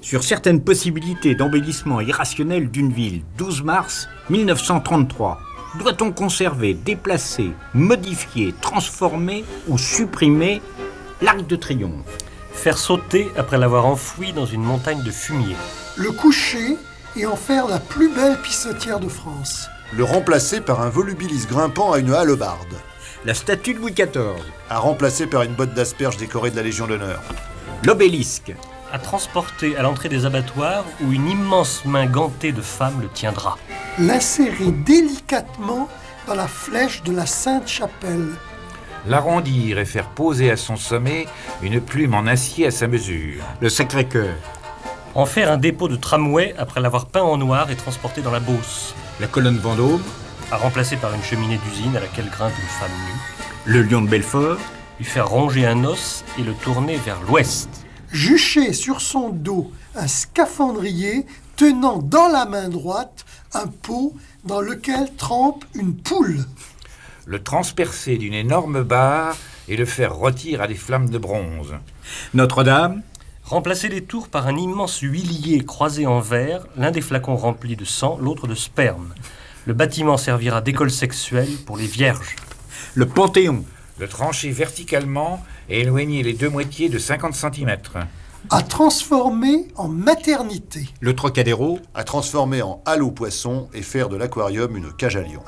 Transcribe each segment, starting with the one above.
sur certaines possibilités d'embellissement irrationnel d'une ville. 12 mars 1933. Doit-on conserver, déplacer, modifier, transformer ou supprimer l'Arc de Triomphe? Faire sauter après l'avoir enfoui dans une montagne de fumier. Le coucher et en faire la plus belle pissotière de France. Le remplacer par un volubilis grimpant à une hallebarde. La statue de Louis XIV. À remplacer par une botte d'asperges décorée de la Légion d'honneur. L'obélisque. À transporter à l'entrée des abattoirs où une immense main gantée de femme le tiendra. L'insérer délicatement dans la flèche de la Sainte-Chapelle. L'arrondir et faire poser à son sommet une plume en acier à sa mesure. Le Sacré-Cœur. En faire un dépôt de tramway après l'avoir peint en noir et transporté dans la Beauce. La colonne Vendôme. À remplacer par une cheminée d'usine à laquelle grimpe une femme nue. Le lion de Belfort. Lui faire ronger un os et le tourner vers l'ouest. Jucher sur son dos un scaphandrier tenant dans la main droite un pot dans lequel trempe une poule. Le transpercer d'une énorme barre et le faire rôtir à des flammes de bronze. Notre-Dame. Remplacer les tours par un immense huilier croisé en verre, l'un des flacons remplis de sang, l'autre de sperme. Le bâtiment servira d'école sexuelle pour les vierges. Le Panthéon. Le trancher verticalement et éloigner les deux moitiés de 50 cm. À transformer en maternité. Le Trocadéro. À transformer en halle aux poissons et faire de l'aquarium une cage à lions.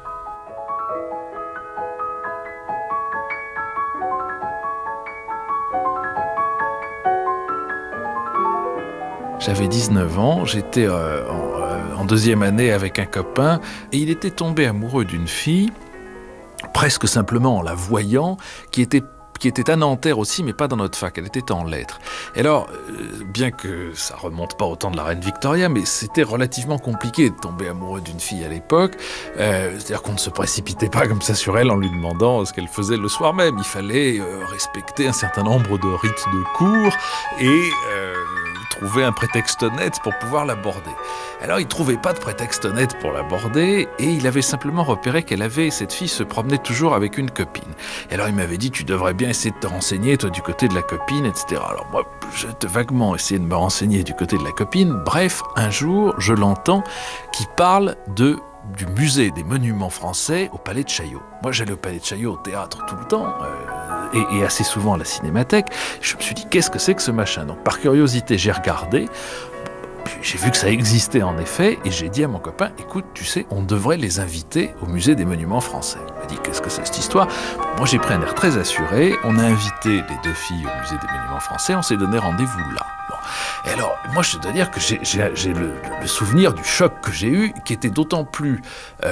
J'avais 19 ans, j'étais en deuxième année avec un copain et il était tombé amoureux d'une fille, presque simplement en la voyant, qui était à Nanterre aussi, mais pas dans notre fac, elle était en lettres. Et alors, bien que ça remonte pas au temps de la reine Victoria, mais c'était relativement compliqué de tomber amoureux d'une fille à l'époque. C'est-à-dire qu'on ne se précipitait pas comme ça sur elle en lui demandant ce qu'elle faisait le soir même. Il fallait respecter un certain nombre de rites de cour et trouver un prétexte net pour pouvoir l'aborder. Alors il trouvait pas de prétexte net pour l'aborder et il avait simplement repéré cette fille se promenait toujours avec une copine. Et alors il m'avait dit, tu devrais bien essayer de te renseigner toi du côté de la copine, etc. Alors moi j'ai vaguement essayé de me renseigner du côté de la copine. Bref, un jour je l'entends qui parle du musée des monuments français au Palais de Chaillot. Moi j'allais au Palais de Chaillot au théâtre tout le temps, et assez souvent à la cinémathèque. Je me suis dit, qu'est-ce que c'est que ce machin? Donc par curiosité, j'ai regardé, j'ai vu que ça existait en effet, et j'ai dit à mon copain, écoute, tu sais, on devrait les inviter au musée des monuments français. Il m'a dit, qu'est-ce que c'est cette histoire? Moi j'ai pris un air très assuré, on a invité les deux filles au musée des monuments français, on s'est donné rendez-vous là. Et alors, moi, je dois dire que j'ai le souvenir du choc que j'ai eu, qui était d'autant plus,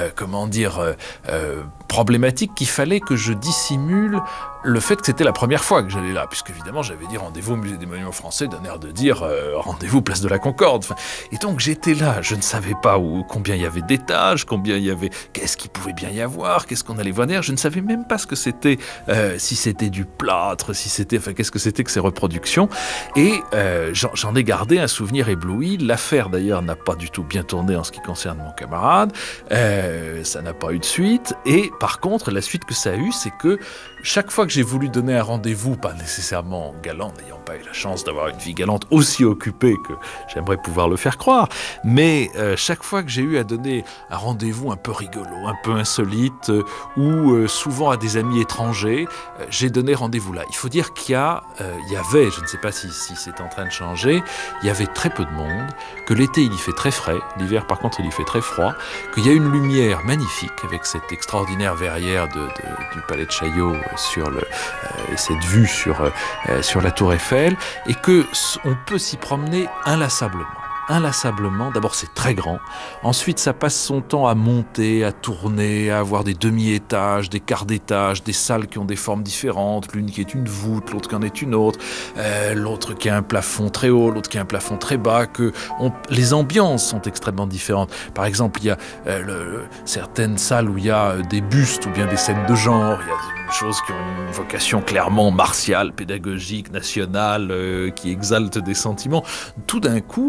problématique qu'il fallait que je dissimule le fait que c'était la première fois que j'allais là, puisque évidemment j'avais dit rendez-vous au musée des monuments français d'un air de dire rendez-vous place de la Concorde. Et donc j'étais là, je ne savais pas combien il y avait d'étages, qu'est-ce qu'il pouvait bien y avoir, qu'est-ce qu'on allait voir derrière, je ne savais même pas ce que c'était, si c'était du plâtre, qu'est-ce que c'était que ces reproductions. Et j'en ai gardé un souvenir ébloui. L'affaire d'ailleurs n'a pas du tout bien tourné en ce qui concerne mon camarade, ça n'a pas eu de suite. Et par contre, la suite que ça a eu, c'est que chaque fois que j'ai voulu donner un rendez-vous, pas nécessairement galant, n'ayant pas eu la chance d'avoir une vie galante aussi occupée que j'aimerais pouvoir le faire croire, mais chaque fois que j'ai eu à donner un rendez-vous un peu rigolo, un peu insolite, ou souvent à des amis étrangers, j'ai donné rendez-vous là. Il faut dire qu'il y avait, je ne sais pas si c'est en train de changer, il y avait très peu de monde, que l'été il y fait très frais, l'hiver par contre il y fait très froid, qu'il y a une lumière magnifique avec cette extraordinaire verrière du Palais de Chaillot sur cette vue sur la Tour Eiffel, et que on peut s'y promener inlassablement. D'abord c'est très grand, ensuite ça passe son temps à monter, à tourner, à avoir des demi-étages, des quarts d'étage, des salles qui ont des formes différentes, l'une qui est une voûte, l'autre qui en est une autre, l'autre qui a un plafond très haut, l'autre qui a un plafond très bas, les ambiances sont extrêmement différentes. Par exemple, il y a certaines salles où il y a des bustes ou bien des scènes de genre, il y a des choses qui ont une vocation clairement martiale, pédagogique, nationale, qui exaltent des sentiments. Tout d'un coup, on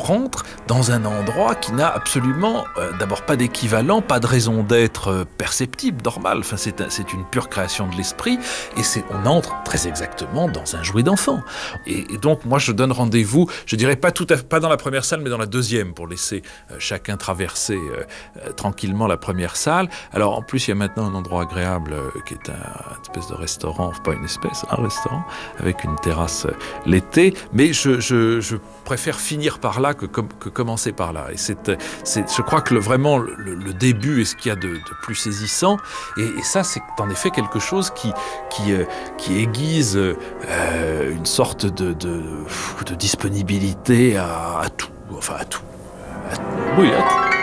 rentre dans un endroit qui n'a absolument, d'abord pas d'équivalent, pas de raison d'être perceptible, normale. Enfin, c'est une pure création de l'esprit, et on entre très exactement dans un jouet d'enfant. Et donc, moi, je donne rendez-vous, je dirais pas dans la première salle, mais dans la deuxième, pour laisser chacun traverser tranquillement la première salle. Alors, en plus, il y a maintenant un endroit agréable qui est une espèce de restaurant, pas une espèce, un restaurant, avec une terrasse l'été, mais je préfère finir par là que commencer par là. Et je crois que vraiment le début est ce qu'il y a de plus saisissant, et ça, c'est en effet quelque chose qui aiguise une sorte de disponibilité à tout, enfin à tout. Oui, à tout.